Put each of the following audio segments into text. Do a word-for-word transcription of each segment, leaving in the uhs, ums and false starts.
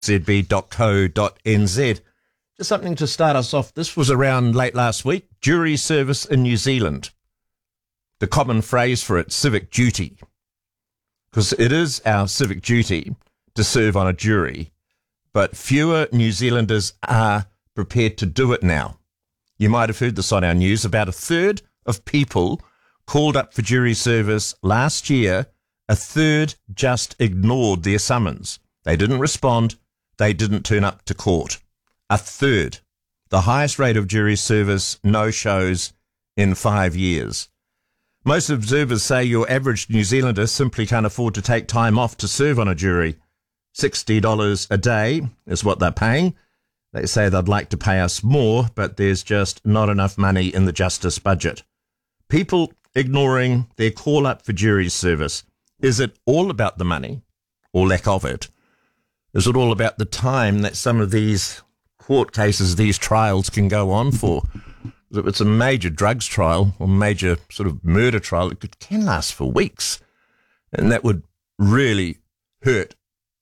z b dot co dot n z. Just something to start us off. This was around late last week. Jury service in New Zealand. The common phrase for it, civic duty. Because it is our civic duty to serve on a jury, but fewer New Zealanders are prepared to do it now. You might have heard this on our news. About a third of people called up for jury service last year, a third just ignored their summons. They didn't respond. They didn't turn up to court. A third. The highest rate of jury service no-shows in five years. Most observers say your average New Zealander simply can't afford to take time off to serve on a jury. sixty dollars a day is what they're paying. They say they'd like to pay us more, but there's just not enough money in the justice budget. People ignoring their call up for jury service. Is it all about the money or lack of it? Is it all about the time that some of these court cases, these trials can go on for? If it's a major drugs trial or major sort of murder trial, it could, can last for weeks. And that would really hurt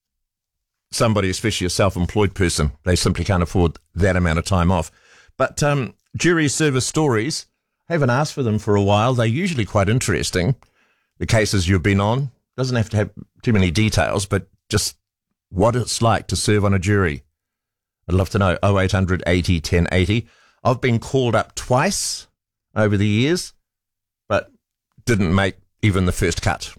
somebody, especially a self-employed person. They simply can't afford that amount of time off. But um, jury service stories, I haven't asked for them for a while. They're usually quite interesting. The cases you've been on, doesn't have to have too many details, but just what it's like to serve on a jury. I'd love to know. oh eight hundred eighty ten eighty. I've been called up twice over the years, but didn't make even the first cut.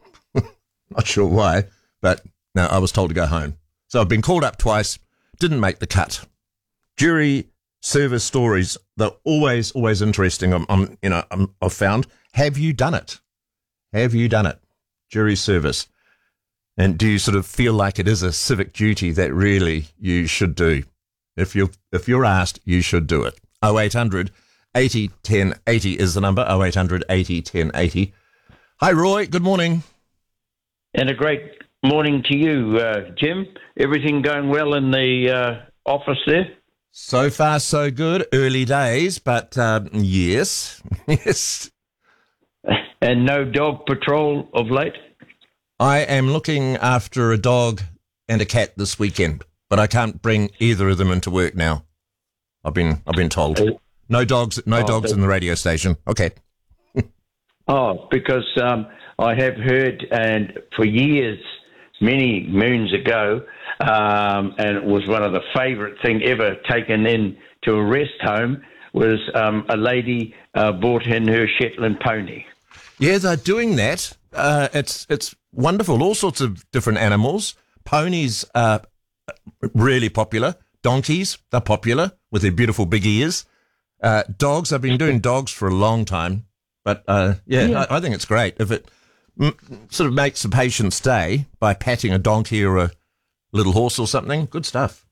Not sure why, but no, I was told to go home. So I've been called up twice, didn't make the cut. Jury service stories, they're always, always interesting. I'm, I'm you know, I'm, I've found. Have you done it? Have you done it? Jury service. And do you sort of feel like it is a civic duty that really you should do? If you're, if you're asked, you should do it. oh eight hundred eighty ten eighty is the number, oh eight hundred eighty ten eighty. Hi, Roy. Good morning. And a great morning to you, uh, Jim. Everything going well in the uh, office there? So far, so good. Early days, but um, yes, yes. And no dog patrol of late? I am looking after a dog and a cat this weekend, but I can't bring either of them into work now. I've been I've been told. No dogs, no oh, dogs in the radio station. Okay. oh, because um, I have heard, and for years, many moons ago, um, and it was one of the favourite thing ever taken in to a rest home, was um, a lady uh, brought in her Shetland pony. Yeah, they're doing that. Uh, it's it's wonderful. All sorts of different animals. Ponies are really popular. Donkeys, they're popular with their beautiful big ears. Uh, dogs, I've been doing dogs for a long time. But, uh, yeah, yeah. I, I think it's great. If it m- sort of makes the patient stay by patting a donkey or a little horse or something, good stuff.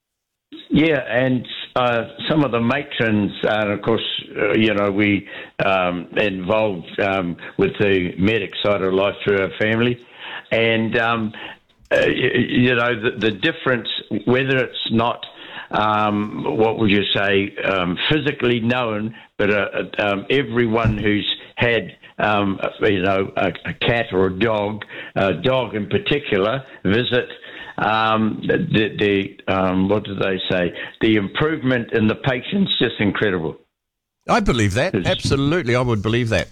Yeah, and uh, some of the matrons, uh, of course, uh, you know, we um, involved um, with the medic side of life through our family. And, um, uh, you, you know, the, the difference, whether it's not, um, what would you say, um, physically known, but uh, um, everyone who's had, um, you know, a, a cat or a dog, a dog in particular, visit Um, the, the um, what do they say? The improvement in the patient's just incredible. I believe that. Absolutely, I would believe that.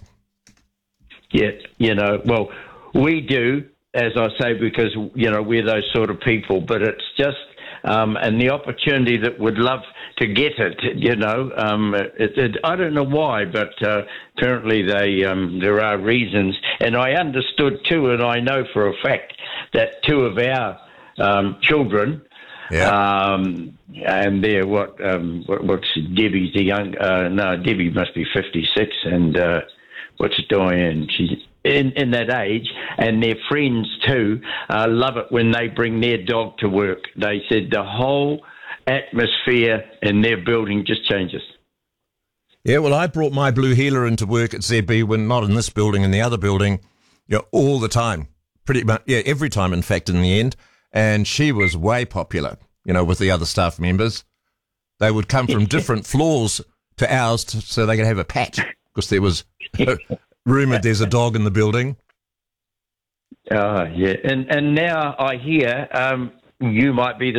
Yeah, you know, well, we do, as I say, because, you know, we're those sort of people, but it's just, um, and the opportunity that would love to get it, you know, um, it, it, I don't know why, but uh, apparently they um, there are reasons. And I understood too, and I know for a fact that two of our Um, children, yeah. um, and they're what, um, what, what's Debbie's the young, uh, no, Debbie must be fifty-six, and uh, what's Diane? She's in, in that age, and their friends too uh, love it when they bring their dog to work. They said the whole atmosphere in their building just changes. Yeah, well, I brought my blue heeler into work at Z B when not in this building, in the other building, you know, all the time, pretty much, yeah, every time, in fact, in the end. And she was way popular, you know, with the other staff members. They would come from different floors to ours to, so they could have a pat, because there was rumoured there's a dog in the building. Oh, yeah. And and now I hear um, you might be the